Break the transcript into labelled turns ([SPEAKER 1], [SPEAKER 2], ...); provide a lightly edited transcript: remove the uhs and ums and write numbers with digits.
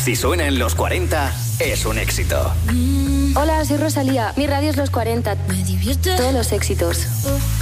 [SPEAKER 1] Si suena en los 40, es un éxito.
[SPEAKER 2] Hola, soy Rosalía. Mi radio es los 40. Me divierte. Todos los éxitos.